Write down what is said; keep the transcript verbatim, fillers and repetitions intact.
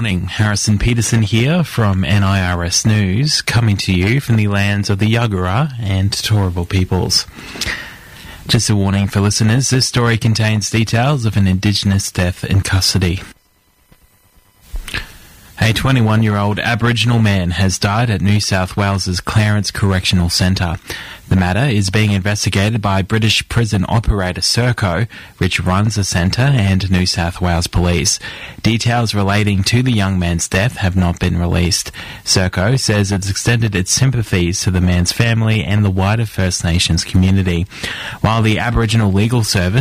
morning, Harrison Peterson here from N I R S News, coming to you from the lands of the Yagara and Turrbal peoples. Just a warning for listeners, this story contains details of an Indigenous death in custody. A twenty-one-year-old Aboriginal man has died at New South Wales's Clarence Correctional Centre. The matter is being investigated by British prison operator Serco, which runs the centre, and New South Wales Police. Details relating to the young man's death have not been released. Serco says it's extended its sympathies to the man's family and the wider First Nations community. While the Aboriginal Legal Service